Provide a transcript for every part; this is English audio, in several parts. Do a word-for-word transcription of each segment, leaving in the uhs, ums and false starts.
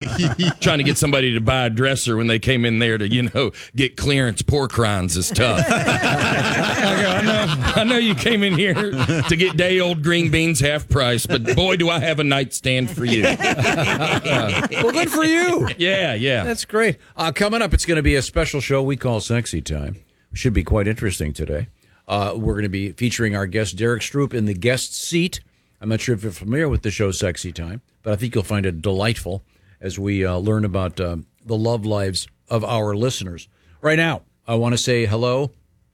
Trying to get somebody to buy a dresser when they came in there to, you know, get clearance pork rinds is tough. I, go, I, know, I know you came in here to get day-old green beans half price, but boy, do I have a nightstand for you. Well, good for you. Yeah, yeah. That's great. Uh, coming up, it's going to be a special show we call Sexy Time. Should be quite interesting today. Uh, we're going to be featuring our guest, Derek Stroop, in the guest seat. I'm not sure if you're familiar with the show Sexy Time, but I think you'll find it delightful as we uh, learn about uh, the love lives of our listeners. Right now, I want to say hello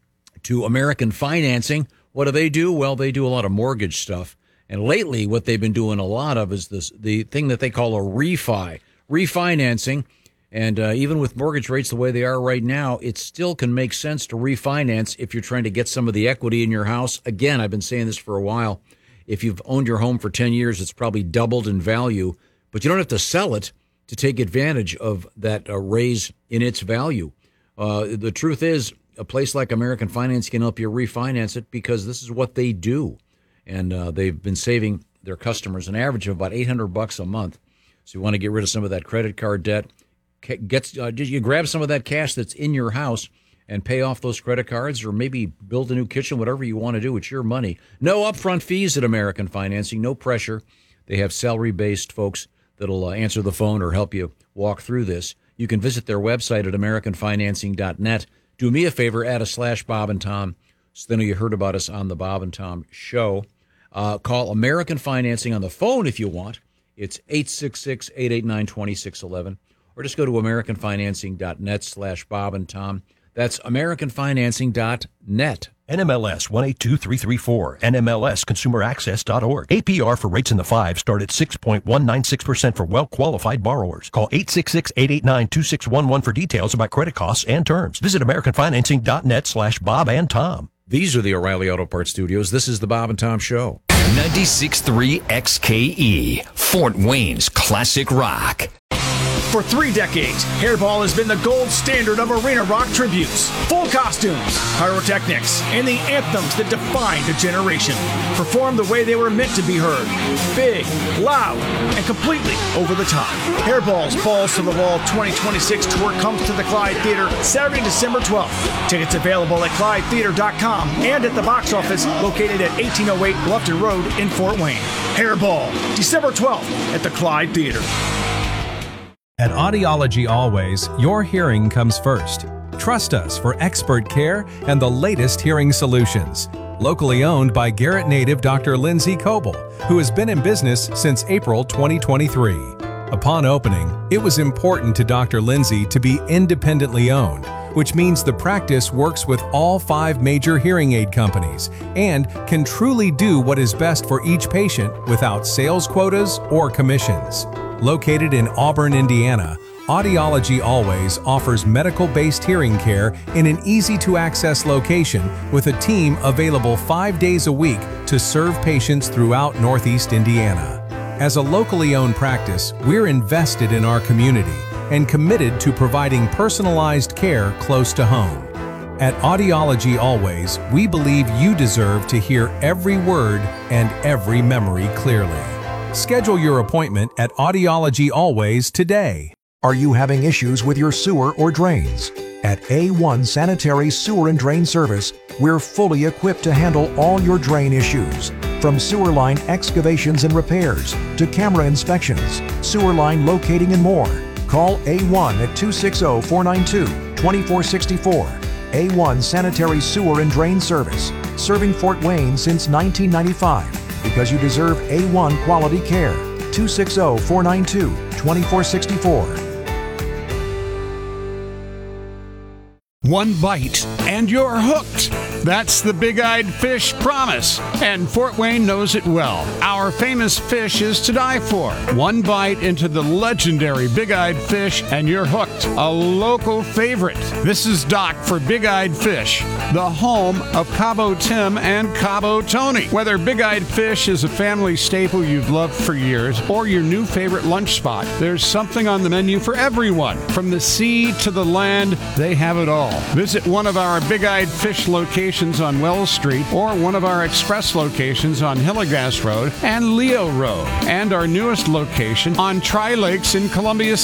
to American Financing. What do they do? Well, they do a lot of mortgage stuff. And lately, what they've been doing a lot of is this the thing that they call a refi, refinancing. And uh, even with mortgage rates the way they are right now, it still can make sense to refinance if you're trying to get some of the equity in your house. Again, I've been saying this for a while. If you've owned your home for ten years, it's probably doubled in value, but you don't have to sell it to take advantage of that uh, raise in its value. Uh, the truth is, a place like American Finance can help you refinance it because this is what they do. And uh, they've been saving their customers an average of about eight hundred bucks a month. So you want to get rid of some of that credit card debt. Get, uh, you grab some of that cash that's in your house and pay off those credit cards, or maybe build a new kitchen, whatever you want to do. It's your money. No upfront fees at American Financing, no pressure. They have salary-based folks that'll uh, answer the phone or help you walk through this. You can visit their website at american financing dot net. Do me a favor, add a slash Bob and Tom, so they know you heard about us on the Bob and Tom show. Uh, call American Financing on the phone if you want. It's eight six six, eight eight nine, two six one one. Or just go to american financing dot net slash Bob and Tom. That's american financing dot net. N M L S one eight two three three four, N M L S consumer access dot org. A P R for rates in the five start at six point one nine six percent for well-qualified borrowers. Call eight six six, eight eight nine, two six one one for details about credit costs and terms. Visit american financing dot net slash Bob and Tom. These are the O'Reilly Auto Parts Studios. This is the Bob and Tom Show. ninety-six point three X K E, Fort Wayne's classic rock. For three decades, Hairball has been the gold standard of arena rock tributes. Full costumes, pyrotechnics, and the anthems that defined a generation. Performed the way they were meant to be heard. Big, loud, and completely over the top. Hairball's Balls to the Wall twenty twenty-six tour comes to the Clyde Theater Saturday, December twelfth. Tickets available at clyde theater dot com and at the box office located at eighteen oh eight Bluffton Road in Fort Wayne. Hairball, December twelfth at the Clyde Theater. At Audiology Always, your hearing comes first. Trust us for expert care and the latest hearing solutions. Locally owned by Garrett native Doctor Lindsay Coble, who has been in business since April twenty twenty-three. Upon opening, it was important to Doctor Lindsay to be independently owned, which means the practice works with all five major hearing aid companies and can truly do what is best for each patient without sales quotas or commissions. Located in Auburn, Indiana, Audiology Always offers medical-based hearing care in an easy-to-access location with a team available five days a week to serve patients throughout Northeast Indiana. As a locally owned practice, we're invested in our community and committed to providing personalized care close to home. At Audiology Always, we believe you deserve to hear every word and every memory clearly. Schedule your appointment at Audiology Always today. Are you having issues with your sewer or drains? At A one Sanitary Sewer and Drain Service, we're fully equipped to handle all your drain issues. From sewer line excavations and repairs to camera inspections, sewer line locating and more. Call A one at two six zero, four nine two, two four six four. A one Sanitary Sewer and Drain Service, serving Fort Wayne since nineteen ninety-five. Because you deserve A one quality care. two six zero, four nine two, two four six four. One bite and you're hooked. That's the Big-Eyed Fish promise, and Fort Wayne knows it well. Our famous fish is to die for. One bite into the legendary Big-Eyed Fish and you're hooked. A local favorite. This is Doc for Big-Eyed Fish, the home of Cabo Tim and Cabo Tony. Whether Big-Eyed Fish is a family staple you've loved for years or your new favorite lunch spot, there's something on the menu for everyone. From the sea to the land, they have it all. Visit one of our Big-Eyed Fish locations on Wells Street or one of our express locations on Hillegas Road and Leo Road, and our newest location on Tri Lakes in Columbia